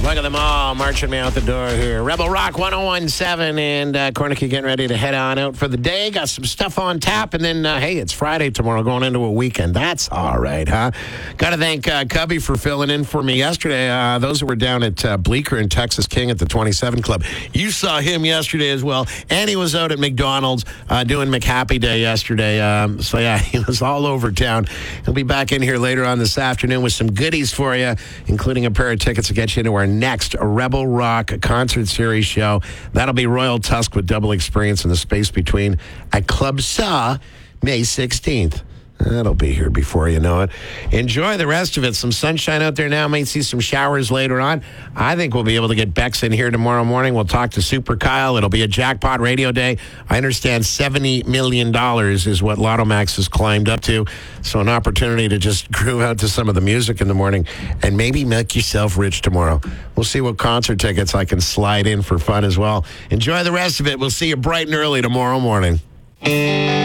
Look at them all marching me out the door here. Rebel Rock 101.7 and Cornicky getting ready to head on out for the day. Got some stuff on tap, and then, hey, it's Friday tomorrow going into a weekend. That's all right, huh? Got to thank Cubby for filling in for me yesterday. Those who were down at Bleecker and Texas King at the 27 Club. You saw him yesterday as well, and he was out at McDonald's doing McHappy Day yesterday. So, yeah, he was all over town. He'll be back in here later on this afternoon with some goodies for you, including a pair of tickets to get you into our next Rebel Rock concert series show. That'll be Royal Tusk with Double Experience in the space between at Club Saw, May 16th. That'll be here before you know it. Enjoy the rest of it. Some sunshine out there now. Might see some showers later on. I think we'll be able to get Bex in here tomorrow morning. We'll talk to Super Kyle. It'll be a jackpot radio day. I understand $70 million is what Lotto Max has climbed up to. So an opportunity to just groove out to some of the music in the morning and maybe make yourself rich tomorrow. We'll see what concert tickets I can slide in for fun as well. Enjoy the rest of it. We'll see you bright and early tomorrow morning.